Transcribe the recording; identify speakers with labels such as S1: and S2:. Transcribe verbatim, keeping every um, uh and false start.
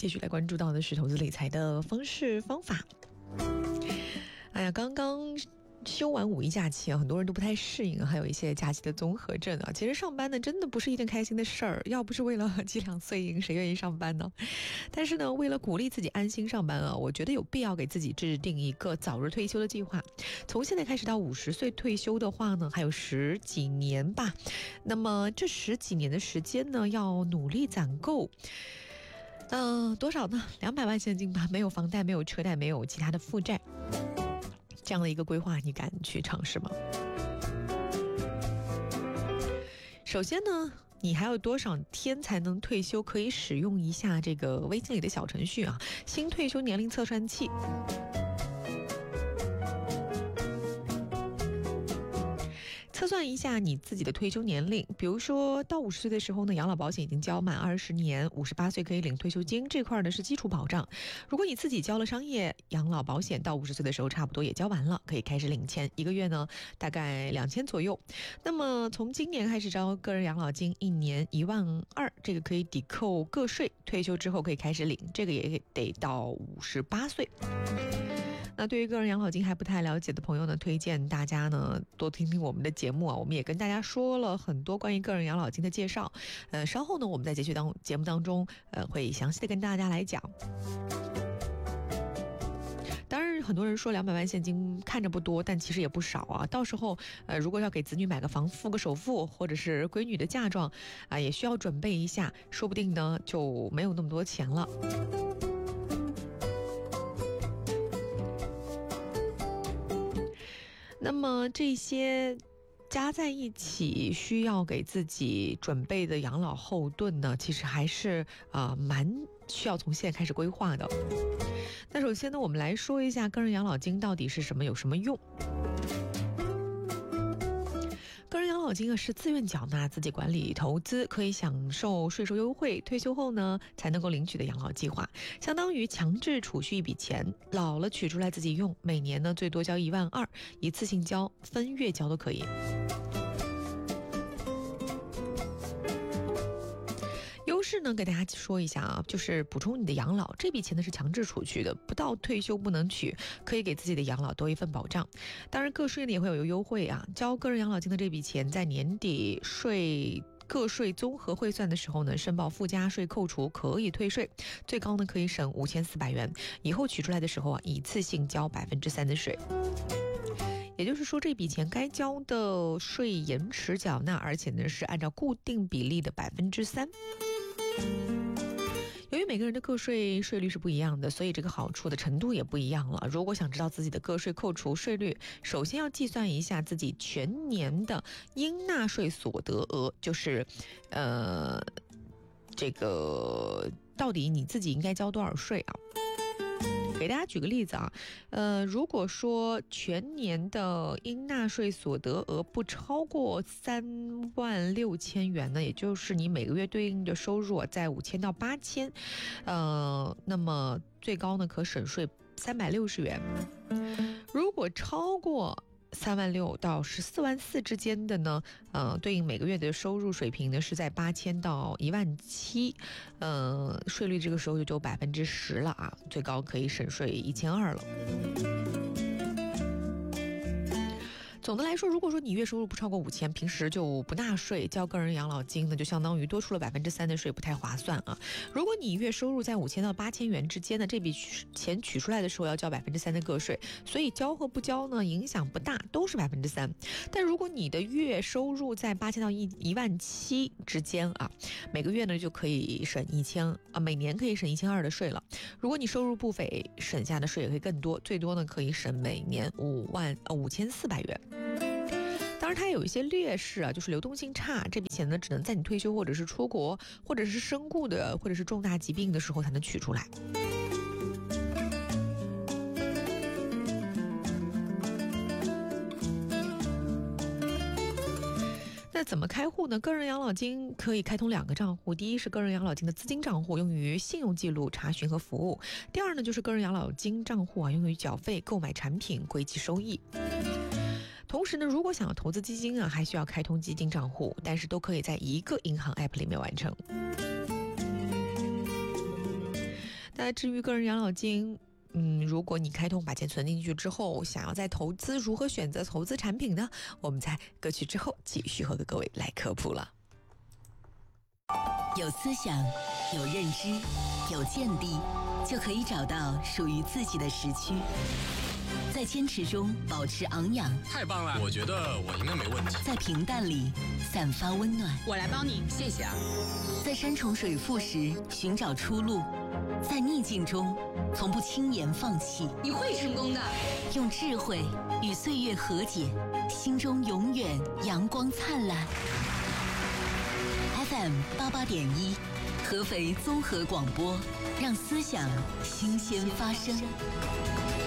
S1: 继续来关注到的是投资理财的方式方法。哎呀，刚刚休完五一假期啊，很多人都不太适应，还有一些假期的综合症啊。其实上班呢，真的不是一件开心的事儿，要不是为了几两碎银，谁愿意上班呢？但是呢，为了鼓励自己安心上班啊，我觉得有必要给自己制定一个早日退休的计划。从现在开始到五十岁退休的话呢，还有十几年吧。那么这十几年的时间呢，要努力攒够。嗯、呃，多少呢？两百万现金吧，没有房贷，没有车贷，没有其他的负债。这样的一个规划，你敢去尝试吗？首先呢，你还有多少天才能退休？可以使用一下这个微信里的小程序啊，新退休年龄测算器。测算一下你自己的退休年龄，比如说到五十岁的时候呢，养老保险已经交满二十年，五十八岁可以领退休金，这块呢是基础保障。如果你自己交了商业养老保险，到五十岁的时候差不多也交完了，可以开始领钱，一个月呢大概两千左右。那么从今年开始交个人养老金，一年一万二，这个可以抵扣个税，退休之后可以开始领，这个也得到五十八岁。那对于个人养老金还不太了解的朋友呢，推荐大家呢多听听我们的节目啊，我们也跟大家说了很多关于个人养老金的介绍。呃，稍后呢我们在节目当节目当中，呃，会详细的跟大家来讲。当然，很多人说两百万现金看着不多，但其实也不少啊。到时候，呃，如果要给子女买个房、付个首付，或者是闺女的嫁妆啊、呃，也需要准备一下，说不定呢就没有那么多钱了。那么这些加在一起需要给自己准备的养老后盾呢，其实还是啊、呃、蛮需要从现在开始规划的。那首先呢，我们来说一下个人养老金到底是什么，有什么用。个人养老金啊是自愿缴纳、自己管理、投资，可以享受税收优惠，退休后呢才能够领取的养老计划，相当于强制储蓄一笔钱，老了取出来自己用，每年呢最多交一万二，一次性交，分月交都可以。优势呢，给大家说一下啊，就是补充你的养老，这笔钱呢是强制储蓄的，不到退休不能取，可以给自己的养老多一份保障。当然，个税呢也会有优惠啊，交个人养老金的这笔钱，在年底税个税综合汇算的时候呢，申报附加税扣除可以退税，最高呢可以省五千四百元，以后取出来的时候啊，一次性交百分之三的税。也就是说，这笔钱该交的税延迟缴纳，而且呢是按照固定比例的百分之三。由于每个人的个税税率是不一样的，所以这个好处的程度也不一样了。如果想知道自己的个税扣除税率，首先要计算一下自己全年的应纳税所得额，就是呃这个到底你自己应该交多少税啊。给大家举个例子啊，呃，如果说全年的应纳税所得额不超过三万六千元呢，也就是你每个月对应的收入啊在五千到八千，呃，那么最高呢可省税三百六十元。如果超过三万六到十四万四之间的呢，呃，对应每个月的收入水平呢是在八千到一万七，呃，税率这个时候就只有百分之十了啊，最高可以省税一千二了。总的来说，如果说你月收入不超过五千，平时就不纳税，交个人养老金呢，就相当于多出了百分之三的税，不太划算啊。如果你月收入在五千到八千元之间呢，这笔钱取出来的时候要交百分之三的个税，所以交和不交呢影响不大，都是百分之三。但如果你的月收入在八千到一一万七之间啊，每个月呢就可以省一千啊，每年可以省一千二的税了。如果你收入不菲，省下的税也会更多，最多呢可以省每年五万呃五千四百元。当然它有一些劣势啊，就是流动性差，这笔钱呢只能在你退休或者是出国或者是身故的或者是重大疾病的时候才能取出来。那怎么开户呢？个人养老金可以开通两个账户，第一是个人养老金的资金账户，用于信用记录查询和服务；第二呢就是个人养老金账户啊，用于缴费、购买产品、归集收益。同时呢，如果想要投资基金啊，还需要开通基金账户，但是都可以在一个银行 app 里面完成。 那至于个人养老金，嗯，如果你开通把钱存进去之后，想要再投资，如何选择投资产品呢？我们在歌曲之后继续和各位来科普了。
S2: 有思想，有认知，有见地，就可以找到属于自己的时区。在坚持中保持昂扬，
S3: 太棒了！我觉得我应该没问题。
S2: 在平淡里散发温暖，
S4: 我来帮你，谢谢啊。
S2: 在山重水复时寻找出路，在逆境中从不轻言放弃。
S4: 你会成功的。
S2: 用智慧与岁月和解，心中永远阳光灿烂。F M 八八点一，合肥综合广播，让思想新鲜发生。